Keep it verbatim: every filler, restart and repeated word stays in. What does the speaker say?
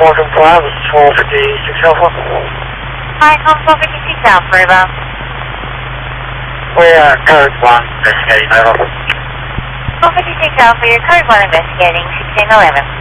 Morgan five, this is twelve fifty-six Alpha. Hi, home twelve fifty-six Alpha, River. We are code one, investigating over. twelve fifty-six Alpha, you're code one investigating, sixteen eleven.